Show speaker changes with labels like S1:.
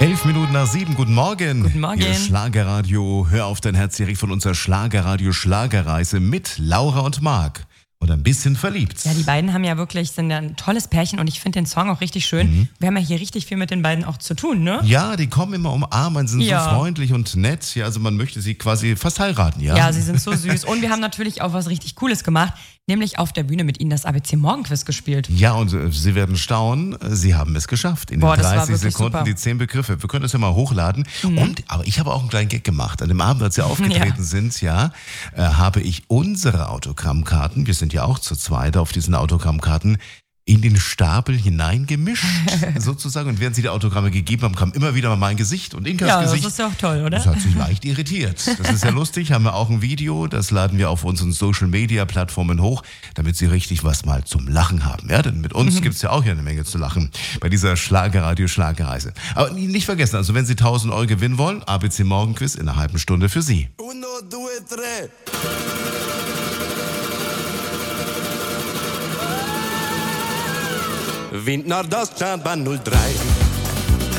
S1: 11:07, guten Morgen.
S2: Guten Morgen.
S1: Hier ist Schlagerradio, hör auf dein Herz direkt von unserer Schlagerradio Schlagerreise mit Laura und Marc. Und ein bisschen verliebt.
S2: Ja, die beiden sind ja ein tolles Pärchen und ich finde den Song auch richtig schön. Wir haben ja hier richtig viel mit den beiden auch zu tun, ne?
S1: Ja, die kommen immer umarmen, sind
S2: Ja.
S1: so freundlich und nett. Ja, also man möchte sie quasi fast heiraten, ja?
S2: Ja, sie sind so süß. Und wir haben natürlich auch was richtig Cooles gemacht, nämlich auf der Bühne mit ihnen das ABC Morgenquiz gespielt.
S1: Ja, und Sie werden staunen, Sie haben es geschafft. In den
S2: Boah, das war
S1: 30
S2: wirklich
S1: Sekunden
S2: super.
S1: die 10 Begriffe. Wir können das ja mal hochladen. Aber ich habe auch einen kleinen Gag gemacht. An dem Abend, als Sie aufgetreten sind, habe ich unsere Autogrammkarten, wir sind ja auch zu zweit auf diesen Autogrammkarten, in den Stapel hineingemischt, sozusagen. Und während Sie die Autogramme gegeben haben, kam immer wieder mal mein Gesicht und Inkas
S2: Ja,
S1: Gesicht.
S2: das ist ja auch toll, oder?
S1: Das hat sich leicht irritiert. Das ist ja lustig, haben wir auch ein Video, das laden wir auf unseren Social-Media-Plattformen hoch, damit Sie richtig was mal zum Lachen haben. Ja, denn mit uns gibt's ja auch hier eine Menge zu lachen bei dieser Schlagerradio-Schlagerreise. Aber nicht vergessen, also wenn Sie 1.000 Euro gewinnen wollen, ABC Morgenquiz in einer halben Stunde für Sie.
S3: 1, 2, 3. Wind Nordostschabahn 03.